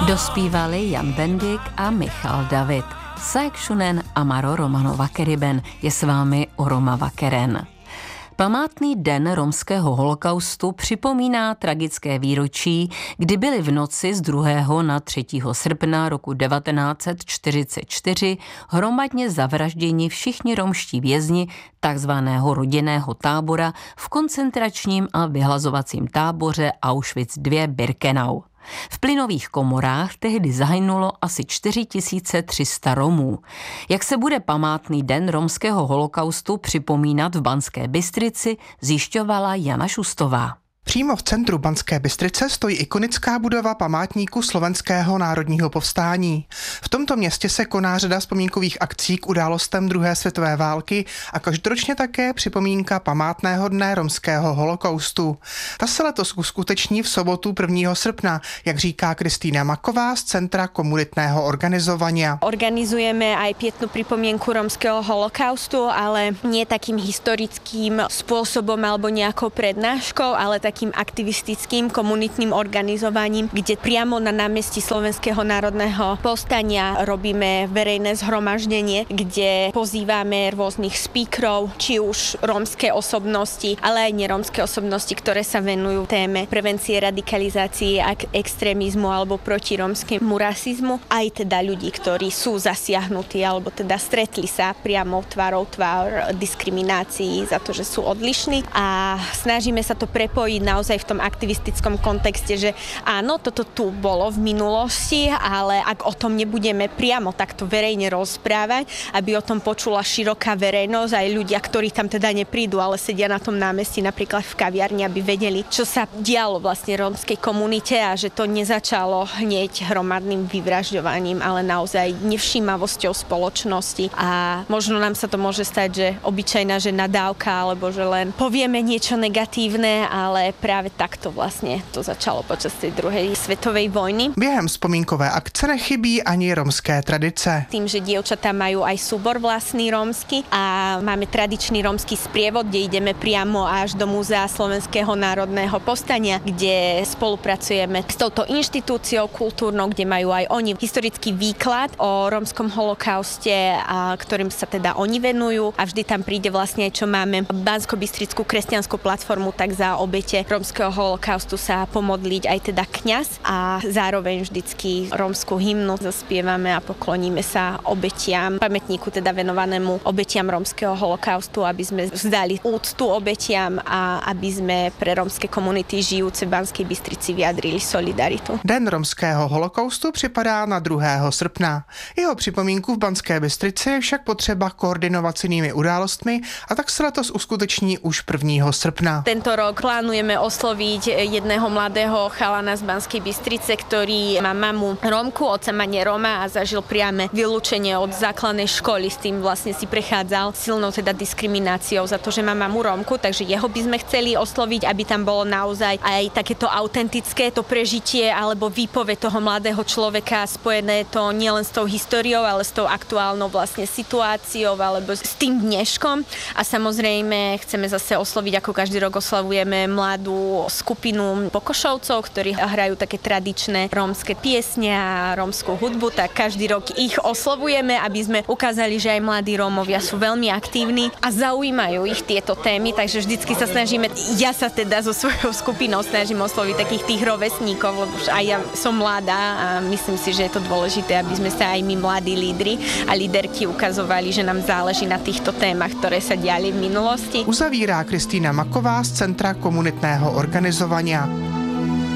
Dospívali Jan Bendik a Michal David. Saeksunen Amaro Romanova Keriben je s vámi Oroma Keren. Památný den romského holokaustu připomíná tragické výročí, kdy byli v noci z 2. na 3. srpna roku 1944 hromadně zavražděni všichni romští vězni takzvaného rodinného tábora v koncentračním a vyhlazovacím táboře Auschwitz II Birkenau. V plynových komorách tehdy zahynulo asi 4300 Romů. Jak se bude památný den romského holokaustu připomínat v Banské Bystrici, zjišťovala Jana Šustová. Přímo v centru Banské Bystrice stojí ikonická budova památníku Slovenského národního povstání. V tomto městě se koná řada vzpomínkových akcí k událostem druhé světové války a každoročně také připomínka památného dne romského holokaustu. Ta se letos uskuteční v sobotu 1. srpna, jak říká Kristýna Maková z Centra komunitného organizovania. Organizujeme aj pietnú pripomienku romského holokaustu, ale nie takým historickým spôsobom alebo nejakou prednáškou, ale takým aktivistickým komunitným organizovaním, kde priamo na námestí Slovenského národného povstania robíme verejné zhromaždenie, kde pozývame rôznych speakerov, či už rómske osobnosti, ale aj nerómske osobnosti, ktoré sa venujú téme prevencie radikalizácie a extrémizmu alebo proti rómskemu rasizmu, aj teda ľudí, ktorí sú zasiahnutí alebo teda stretli sa priamo tvárou tvár diskriminácii za to, že sú odlišní, a snažíme sa to prepojiť naozaj v tom aktivistickom kontexte, že áno, toto tu bolo v minulosti, ale ak o tom nebudeme priamo takto verejne rozprávať, aby o tom počula široká verejnosť, aj ľudia, ktorí tam teda neprídu, ale sedia na tom námestí napríklad v kaviarni, aby vedeli, čo sa dialo vlastne rómskej komunite a že to nezačalo hneď hromadným vyvražďovaním, ale naozaj nevšímavosťou spoločnosti, a možno nám sa to môže stať, že obyčajná nadávka, alebo že len povieme niečo negatívne, ale práve takto vlastne to začalo počas tej druhej svetovej vojny. Během vzpomínkové akce nechybí ani romské tradice. Tým, že dievčatá majú aj súbor vlastný rómsky a máme tradičný rómsky sprievod, kde ideme priamo až do Múzea Slovenského národného povstania, kde spolupracujeme s touto inštitúciou kultúrnou, kde majú aj oni historický výklad o rómskom holokauste, a ktorým sa teda oni venujú, a vždy tam príde vlastne aj čo máme Banskobystrickú kresťanskú platformu, tak za obete rómskeho holokaustu sa pomodliť aj teda kňaz, a zároveň vždycky rómsku hymnu zaspievame a pokloníme sa obetiam, pamätníku teda venovanému obetiam rómskeho holokaustu, aby sme vzdali úctu obetiam a aby sme pre rómske komunity žijúce v Banskej Bystrici vyjadrili solidaritu. Den romského holokaustu připadá na 2. srpna. Jeho připomínku v Banské Bystrici je však potřeba koordinovat s jinými událostmi, a tak se letos uskuteční už 1. srpna. Tento rok plánujeme osloviť jedného mladého chalana z Banskej Bystrice, ktorý má mamu Rómku, otca má neróma a zažil priame vylúčenie od základnej školy. S tým vlastne si prechádzal silnou teda diskrimináciou za to, že má mamu Rómku, takže jeho by sme chceli osloviť, aby tam bolo naozaj aj takéto autentické to prežitie alebo výpoveď toho mladého človeka, spojené to nielen s tou históriou, ale s tou aktuálnou vlastne situáciou alebo s tým dneškom. A samozrejme chceme zase osloviť, ako každý rok oslavujeme, mladú skupinu Pokošovcov, ktorí hrajú také tradičné rómske piesne a rómskú hudbu, tak každý rok ich oslovujeme, aby sme ukázali, že aj mladí Rómovia sú veľmi aktívni a zaujímajú ich tieto témy, takže vždycky sa snažíme, ja sa teda so svojou skupinou snažím osloviť takých tých rovesníkov, lebo aj ja som mladá a myslím si, že je to dôležité, aby sme sa aj my mladí lídri a líderky ukazovali, že nám záleží na týchto témach, ktoré sa diali v minulosti. Uzavírá Kristýna Maková z Centra komunitného organizovania.